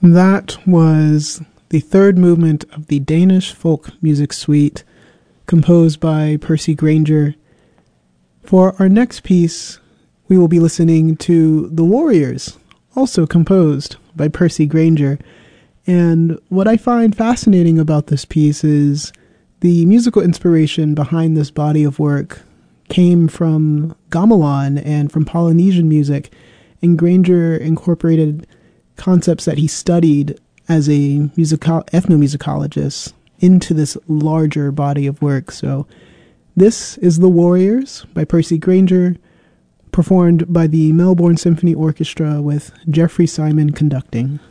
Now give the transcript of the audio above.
That was the third movement of the Danish folk music suite, composed by Percy Grainger. For our next piece, we will be listening to The Warriors, also composed by Percy Grainger. And what I find fascinating about this piece is the musical inspiration behind this body of work came from gamelan and from Polynesian music, and Grainger incorporated concepts that he studied as a ethnomusicologist into this larger body of work. So this is The Warriors by Percy Grainger, performed by the Melbourne Symphony Orchestra with Jeffrey Simon conducting.